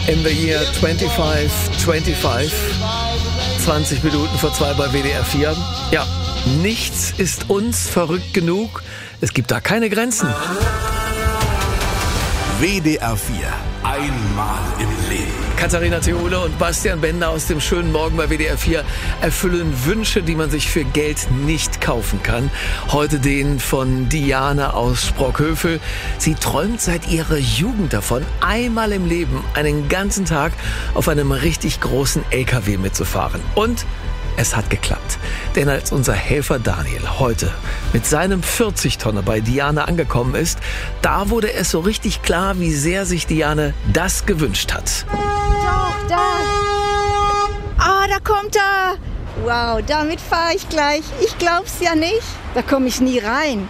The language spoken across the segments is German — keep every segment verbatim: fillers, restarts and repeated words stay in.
In the year twenty-five twenty-five, zwanzig Minuten vor zwei bei W D R vier. Ja, nichts ist uns verrückt genug. Es gibt da keine Grenzen. W D R vier, einmal im Leben. Katharina Theole und Bastian Bender aus dem schönen Morgen bei W D R vier erfüllen Wünsche, die man sich für Geld nicht kaufen kann. Heute den von Diane aus Sprockhövel. Sie träumt seit ihrer Jugend davon, einmal im Leben einen ganzen Tag auf einem richtig großen L K W mitzufahren. Und es hat geklappt. Denn als unser Helfer Daniel heute mit seinem vierzig Tonner bei Diane angekommen ist, da wurde es so richtig klar, wie sehr sich Diane das gewünscht hat. Doch, da. Ah, da kommt er. Wow, damit fahre ich gleich. Ich glaub's ja nicht. Da komme ich nie rein.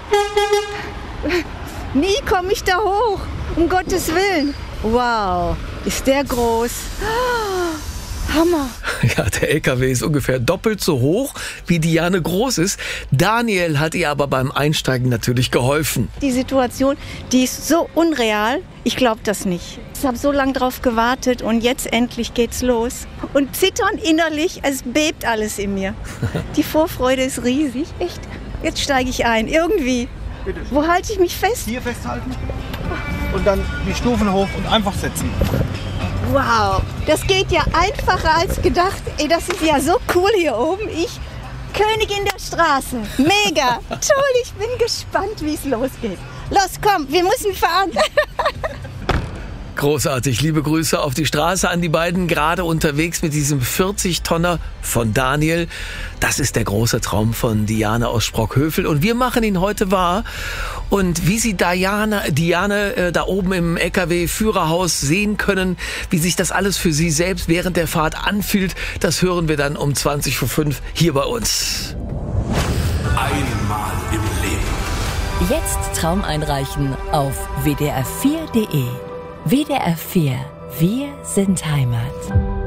Nie komme ich da hoch. Um Gottes Willen. Wow, ist der groß. Hammer. Ja, der L K W ist ungefähr doppelt so hoch, wie Diane groß ist. Daniel hat ihr aber beim Einsteigen natürlich geholfen. Die Situation, die ist so unreal. Ich glaube das nicht. Ich habe so lange drauf gewartet und jetzt endlich geht's los. Und zittern innerlich, es bebt alles in mir. Die Vorfreude ist riesig. Echt. Jetzt steige ich ein. Irgendwie. Bitte. Wo halte ich mich fest? Hier festhalten und dann die Stufen hoch und einfach setzen. Wow, das geht ja einfacher als gedacht. Ey, das ist ja so cool hier oben. Ich, Königin der Straße. Mega. Toll, ich bin gespannt, wie es losgeht. Los, komm, wir müssen fahren. Großartig. Liebe Grüße auf die Straße an die beiden, gerade unterwegs mit diesem vierzig Tonner von Daniel. Das ist der große Traum von Diane aus Sprockhövel und wir machen ihn heute wahr. Und wie Sie Diane, Diane äh, da oben im L K W-Führerhaus sehen können, wie sich das alles für Sie selbst während der Fahrt anfühlt, das hören wir dann um zwanzig vor fünf hier bei uns. Einmal im Leben. Jetzt Traum einreichen auf w d r vier punkt d e. W D R vier, wir sind Heimat.